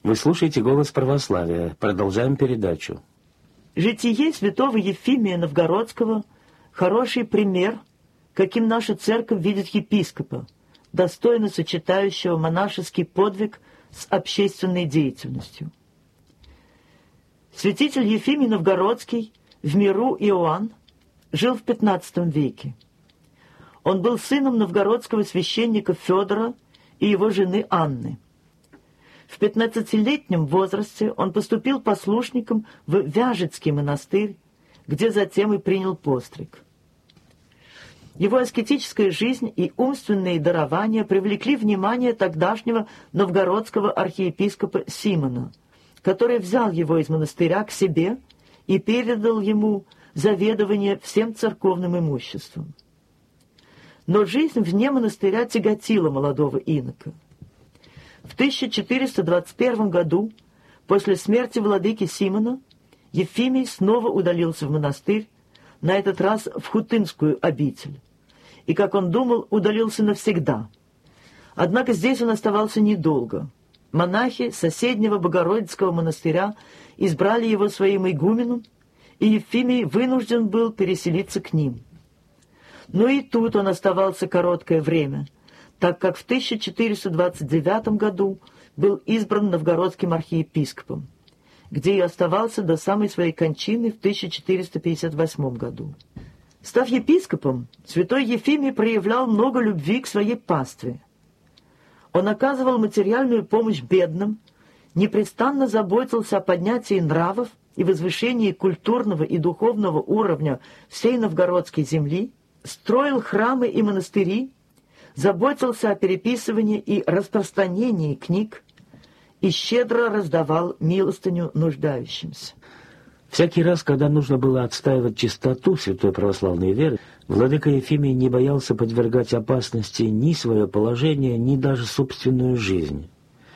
Вы слушаете «Голос православия». Продолжаем передачу. Житие святого Ефимия Новгородского – хороший пример, каким наша церковь видит епископа, достойно сочетающего монашеский подвиг с общественной деятельностью. Святитель Ефимий Новгородский, в миру Иоанн, жил в XV веке. Он был сыном новгородского священника Федора и его жены Анны. В 15-летнем возрасте он поступил послушником в Вяжецкий монастырь, где затем и принял постриг. Его аскетическая жизнь и умственные дарования привлекли внимание тогдашнего новгородского архиепископа Симона, который взял его из монастыря к себе и передал ему заведование всем церковным имуществом. Но жизнь вне монастыря тяготила молодого инока. В 1421 году, после смерти владыки Симона, Ефимий снова удалился в монастырь, на этот раз в Хутынскую обитель, и, как он думал, удалился навсегда. Однако здесь он оставался недолго. Монахи соседнего Богородицкого монастыря избрали его своим игуменом, и Ефимий вынужден был переселиться к ним. Но и тут он оставался короткое время, так как в 1429 году был избран новгородским архиепископом, где и оставался до самой своей кончины в 1458 году. Став епископом, святой Ефимий проявлял много любви к своей пастве. Он оказывал материальную помощь бедным, непрестанно заботился о поднятии нравов и возвышении культурного и духовного уровня всей новгородской земли, строил храмы и монастыри, заботился о переписывании и распространении книг и щедро раздавал милостыню нуждающимся. Всякий раз, когда нужно было отстаивать чистоту святой православной веры, владыка Ефимий не боялся подвергать опасности ни свое положение, ни даже собственную жизнь.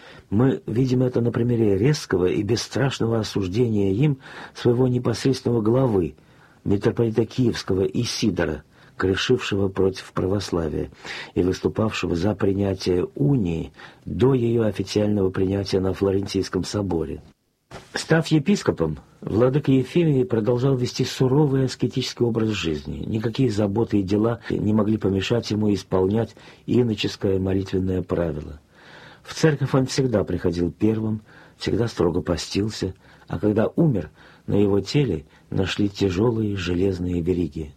Мы видим это на примере резкого и бесстрашного осуждения им своего непосредственного главы, митрополита Киевского Исидора, грешившего против православия и выступавшего за принятие унии до ее официального принятия на Флорентийском соборе. Став епископом, владыка Ефимий продолжал вести суровый аскетический образ жизни. Никакие заботы и дела не могли помешать ему исполнять иноческое молитвенное правило. В церковь он всегда приходил первым, всегда строго постился, а когда умер, на его теле нашли тяжелые железные вериги.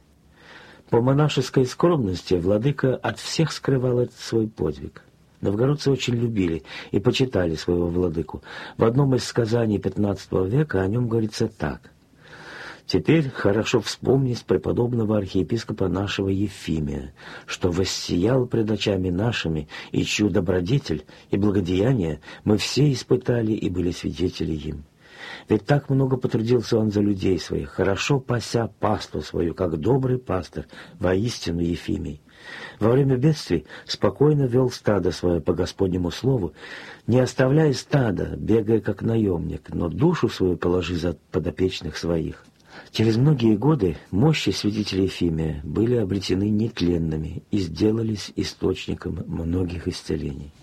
По монашеской скромности владыка от всех скрывал этот свой подвиг. Новгородцы очень любили и почитали своего владыку. В одном из сказаний XV века о нем говорится так. «Теперь хорошо вспомнить преподобного архиепископа нашего Ефимия, что воссиял пред очами нашими, и чью добродетель и благодеяние мы все испытали и были свидетели им. Ведь так много потрудился он за людей своих, хорошо пася паству свою, как добрый пастырь, воистину Ефимий. Во время бедствий спокойно вел стадо свое по Господнему слову, не оставляя стада, бегая как наемник, но душу свою положи за подопечных своих». Через многие годы мощи святителя Ефимия были обретены нетленными и сделались источником многих исцелений.